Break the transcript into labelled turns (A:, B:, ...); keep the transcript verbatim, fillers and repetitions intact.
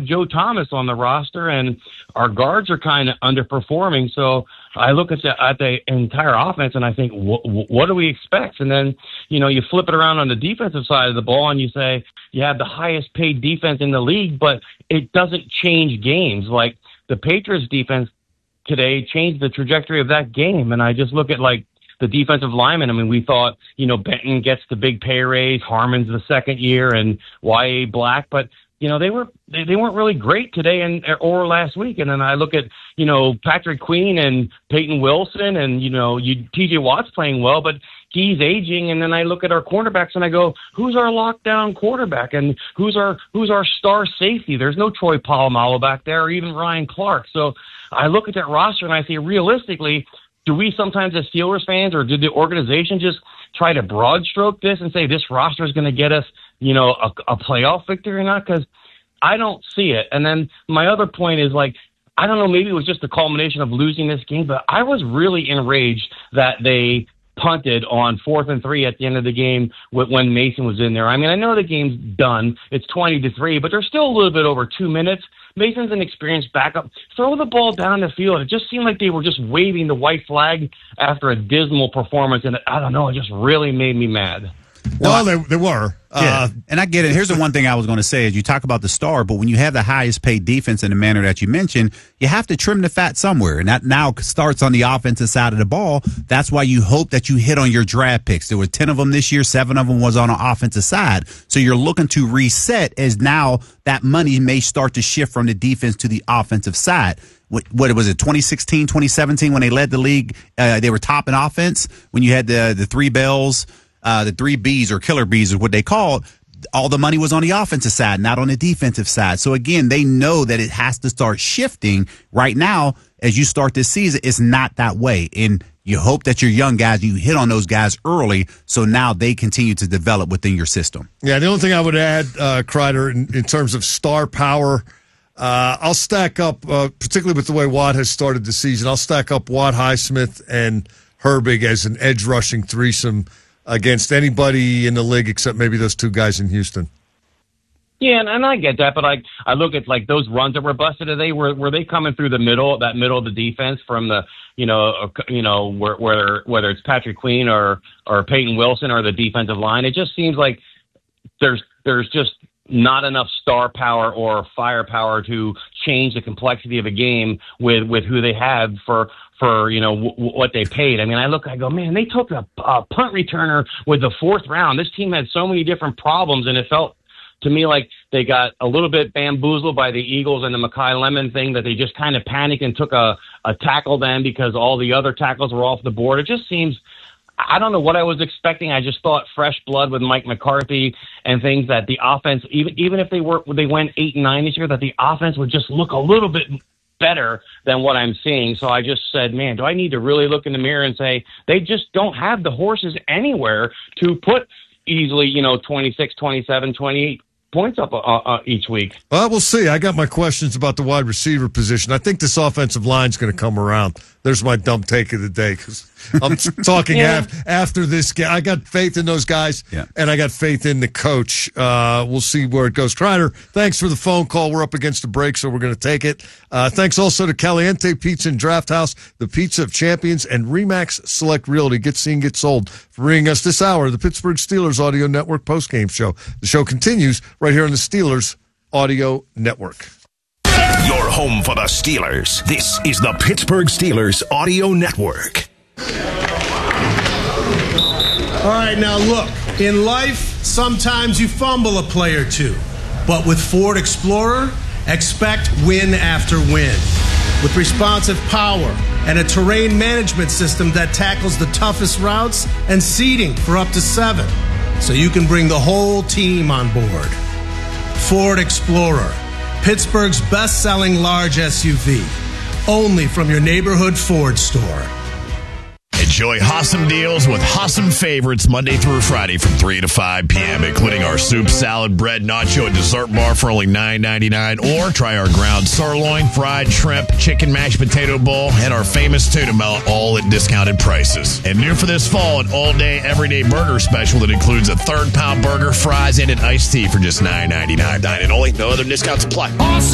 A: have Joe Thomas on the roster, and our guards are kind of underperforming. So I look at the at the entire offense, and I think, wh- what do we expect? And then, you know, you flip it around on the defensive side of the ball, and you say you have the highest paid defense in the league, but it doesn't change games. Like the Patriots defense today changed the trajectory of that game, and I just look at like the defensive linemen. I mean, we thought, you know, Benton gets the big pay raise, Harmon's the second year, and Y A Black, but you know, they were they, they weren't really great today and or last week. And then I look at, you know, Patrick Queen and Peyton Wilson, and you know, you T J Watt's playing well, but he's aging. And then I look at our cornerbacks and I go, who's our lockdown quarterback, and who's our who's our star safety? There's no Troy Polamalu back there, or even Ryan Clark. So I look at that roster and I say, realistically, do we sometimes as Steelers fans, or did the organization just try to broad stroke this and say this roster is going to get us, you know, a, a playoff victory or not? Because I don't see it. And then my other point is, like, I don't know, maybe it was just the culmination of losing this game, but I was really enraged that they punted on fourth and three at the end of the game when Mason was in there. I mean, I know the game's done. It's twenty to three, but there's still a little bit over two minutes. Mason's an experienced backup. Throw the ball down the field. It just seemed like they were just waving the white flag after a dismal performance, and I don't know, it just really made me mad.
B: Well, they, they were.
C: Yeah, uh, and I get it. Here's the one thing I was going to say is you talk about the star, but when you have the highest paid defense in the manner that you mentioned, you have to trim the fat somewhere, and that now starts on the offensive side of the ball. That's why you hope that you hit on your draft picks. There were ten of them this year, seven of them was on the offensive side. So you're looking to reset as now that money may start to shift from the defense to the offensive side. What, what was it, twenty sixteen, twenty seventeen, when they led the league, uh, they were top in offense, when you had the, the three bells, Uh, the three B's, or killer B's is what they call it. All the money was on the offensive side, not on the defensive side. So again, they know that it has to start shifting right now. As you start this season, it's not that way. And you hope that your young guys, you hit on those guys early, so now they continue to develop within your system.
B: Yeah, the only thing I would add, uh, Kreider, in, in terms of star power, uh, I'll stack up, uh, particularly with the way Watt has started the season, I'll stack up Watt, Highsmith, and Herbig as an edge rushing threesome against anybody in the league except maybe those two guys in Houston.
A: Yeah, and, and I get that, but I I look at like those runs that were busted today. Were were they coming through the middle, that middle of the defense from the you know you know where, whether whether it's Patrick Queen or or Peyton Wilson or the defensive line? It just seems like there's there's just not enough star power or firepower to change the complexity of a game with with who they have for. for, you know, w- what they paid. I mean, I look, I go, man, they took a, a punt returner with the fourth round. This team had so many different problems, and it felt to me like they got a little bit bamboozled by the Eagles and the Mekhi Lemon thing, that they just kind of panicked and took a, a tackle then because all the other tackles were off the board. It just seems, I don't know what I was expecting. I just thought fresh blood with Mike McCarthy and things, that the offense, even even if they were they went eight and nine this year, that the offense would just look a little bit better than what I'm seeing. So I just said, man, do I need to really look in the mirror and say they just don't have the horses anywhere to put easily, you know, twenty-six, twenty-seven, twenty-eight points up uh, uh, each week?
B: Well, we'll see. I got my questions about the wide receiver position. I think this offensive line's going to come around. There's my dumb take of the day, because I'm talking yeah. af- after this game. I got faith in those guys, yeah. and I got faith in the coach. Uh, we'll see where it goes. Kreider, thanks for the phone call. We're up against the break, so we're going to take it. Uh, thanks also to Caliente Pizza and Draft House, the Pizza of Champions, and Remax Select Realty. Get seen, get sold. For bringing us this hour, the Pittsburgh Steelers Audio Network postgame show. The show continues right here on the Steelers Audio Network.
D: Your home for the Steelers. This is the Pittsburgh Steelers Audio Network.
E: All right, now look. In life, sometimes you fumble a play or two. But with Ford Explorer, expect win after win. With responsive power and a terrain management system that tackles the toughest routes and seating for up to seven, so you can bring the whole team on board. Ford Explorer, Pittsburgh's best-selling large S U V, only from your neighborhood Ford store.
D: Enjoy awesome deals with awesome favorites Monday through Friday from three to five p.m., including our soup, salad, bread, nacho, and dessert bar for only nine ninety-nine. Or try our ground sirloin, fried shrimp, chicken mashed potato bowl, and our famous tuna melt, all at discounted prices. And new for this fall, an all-day, everyday burger special that includes a third-pound burger, fries, and an iced tea for just nine ninety-nine. Dine and only, no other discounts apply. Awesome.